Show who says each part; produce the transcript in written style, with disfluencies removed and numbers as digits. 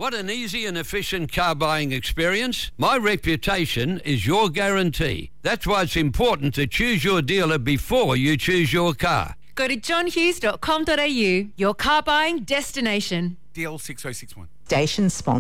Speaker 1: What an easy and efficient car buying experience. My reputation is your guarantee. That's why it's important to choose your dealer before you choose your car.
Speaker 2: Go to johnhughes.com.au, your car buying destination.
Speaker 3: DL 6061.
Speaker 4: Station sponsor.